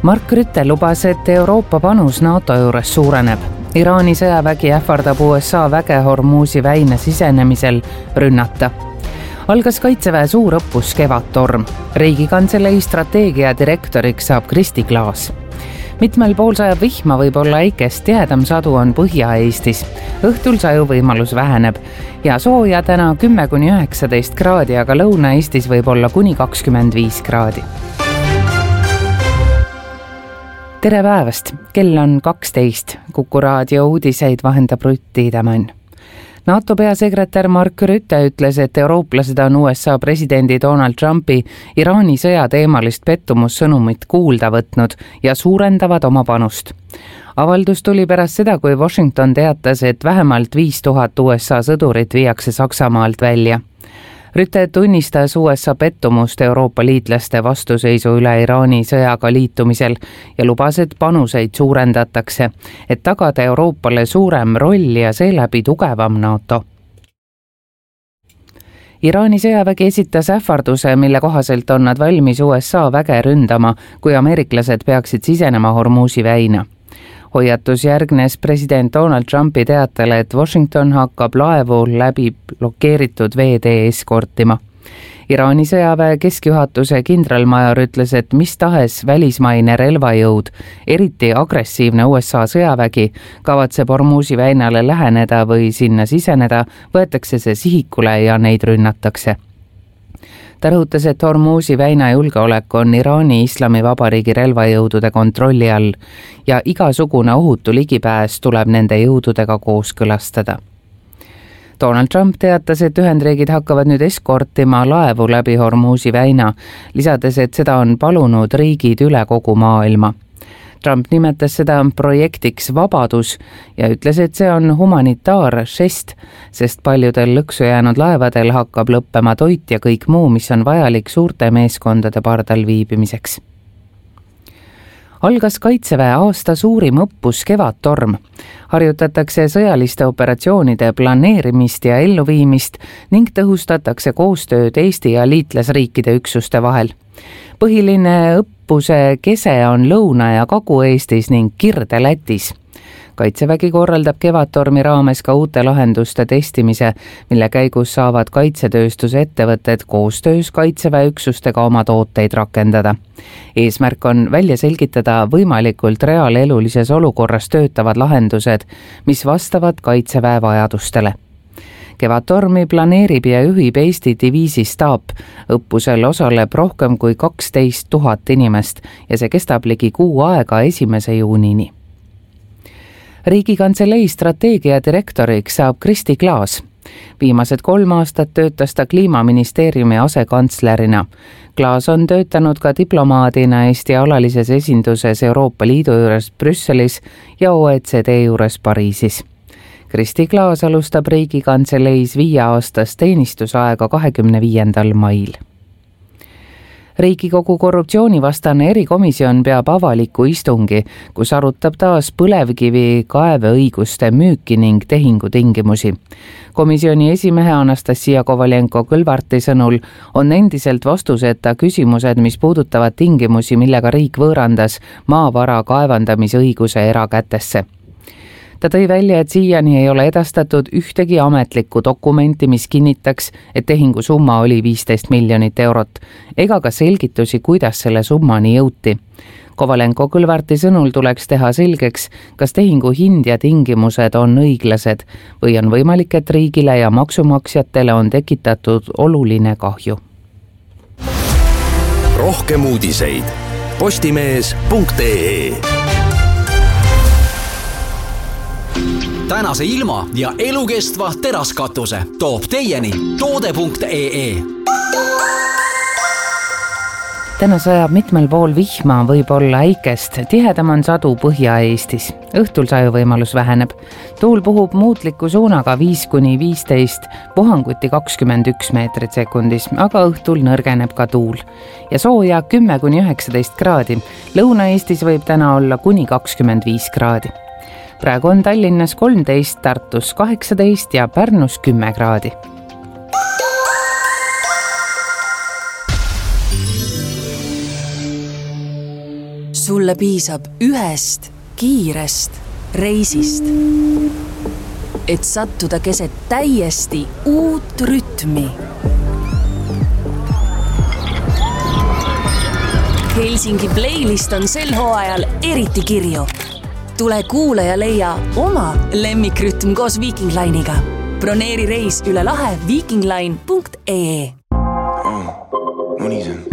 Mark Rutte lubas, et Euroopa panus NATO juures suureneb. Iraani sõjavägi ähvardab USA väge Hormuzi väina sisenemisel rünnata. Algas Kaitseväe suur õppus Kevadtorm. Riigikantselei strateegia direktoriks saab Kristi Klaas. Mitmel pool sajab vihma, võib olla äikest, tihedam sadu on Põhja-Eestis. Õhtul saju võimalus väheneb ja sooja täna 10–19 kraadi, aga Lõuna-Eestis võib olla kuni 25 kraadi. Tere päevast, kell on 12. Kuku raadio uudiseid vahendab Rutt Tiidemann. NATO peasekretär Mark Rutte ütles, et eurooplased on USA presidendi Donald Trumpi Iraani sõja teemalist pettumussõnumit kuulda võtnud ja suurendavad oma panust. Avaldus tuli pärast seda, kui Washington teatas, et vähemalt 5000 USA sõdurit viiakse Saksamaalt välja. Rutte tunnistas USA pettumust Euroopa liitlaste vastuseisu üle Iraani sõjaga liitumisel ja lubas, et panuseid suurendatakse, et tagada Euroopale suurem roll ja seeläbi tugevam NATO. Iraani sõjavägi esitas ähvarduse, mille kohaselt on nad valmis USA väge ründama, kui ameeriklased peaksid sisenema Hormuzi väina. Hoiatus järgnes president Donald Trumpi teatele, et Washington hakkab laevu läbi blokeeritud veetee eskortima. Iraani sõjaväe keskjuhatuse kindralmajor ütles, et mis tahes välismaine relvajõud, eriti agressiivne USA sõjavägi, kavatseb Hormuzi väinale läheneda või sinna siseneda, võetakse see sihikule ja neid rünnatakse. Ta rõhutas, et Hormuzi väina julgeolek on Iraani Islamivabariigi relvajõudude kontrolli all ja igasugune ohutu ligipääs tuleb nende jõududega kooskõlastada. Donald Trump teatas, et Ühendriigid hakkavad nüüd eskortima laevu läbi Hormuzi väina, lisades, et seda on palunud riigid üle kogu maailma. Trump nimetas seda projektiks Vabadus ja ütles, et see on humanitaaržest, sest paljudel lõksu jäänud laevadel hakkab lõppema toit ja kõik muu, mis on vajalik suurte meeskondade pardal viibimiseks. Algas Kaitseväe aasta suurim õppus Kevadtorm. Harjutatakse sõjaliste operatsioonide planeerimist ja elluviimist ning tõhustatakse koostööd Eesti ja liitlasriikide üksuste vahel. Põhiline õppuse kese on Lõuna- ja Kagu-Eestis ning Kirde-Lätis. Kaitsevägi korraldab Kevadtormi raames ka uute lahenduste testimise, mille käigus saavad kaitsetööstuse ettevõtted koostöös Kaitseväe üksustega oma tooteid rakendada. Eesmärk on välja selgitada võimalikult reaalelulises olukorras töötavad lahendused, mis vastavad Kaitseväe vajadustele. Kevadtormi planeerib ja juhib Eesti diviisi staap. Õppusel osaleb rohkem kui 12 000 inimest ja see kestab ligi kuu aega 1. juunini. Riigikantselei strateegia direktoriks saab Kristi Klaas. Viimased 3 aastat töötas ta Kliimaministeeriumi asekantslerina. Klaas on töötanud ka diplomaadina Eesti alalises esinduses Euroopa Liidu juures Brüsselis ja OECD juures Pariisis. Kristi Klaas alustab Riigikantseleis 5-aastast teenistusaega 25. mail. Riigikogu korruptsioonivastane erikomisjon peab avaliku istungi, kus arutab taas põlevkivi kaeveõiguste müüki ning tehingutingimusi. Komisjoni esimehe Anastasia Kovalenko-Kõlvarti sõnul on endiselt vastuseta küsimused, mis puudutavad tingimusi, millega riik võõrandas maavara kaevandamisõiguse erakätesse. Ta tõi välja, et siiani ei ole edastatud ühtegi ametlikku dokumenti, mis kinnitaks, et tehingu summa oli 15 miljonit eurot, ega ka selgitusi, kuidas selle summani jõuti. Kovalenko-Kõlvarti sõnul tuleks teha selgeks, kas tehingu hind ja tingimused on õiglased või on võimalik, et riigile ja maksumaksjatele on tekitatud oluline kahju. Rohkem uudiseid postimees.ee. Tänase ilma ja elukestva teraskatuse toob teieni toode.ee. Täna sajab mitmel pool vihma, võib olla äikest, tihedam on sadu Põhja-Eestis. Õhtul saju võimalus väheneb. Tuul puhub muutliku suunaga 5–15, puhanguti 21 meetrit sekundis, aga õhtul nõrgeneb ka tuul. Ja sooja 10–19 kraadi. Lõuna-Eestis võib täna olla kuni 25 kraadi. Praegu on Tallinnas 13, Tartus 18 ja Pärnus 10 kraadi. Sulle piisab ühest kiirest reisist, et sattuda keset täiesti uut rütmi. Helsingi playlist on sel hooajal eriti kirju. Tule kuule ja leia oma lemmikrütm koos Viking Line'iga. Broneeri reis üle lahe vikingline.ee. Money's in.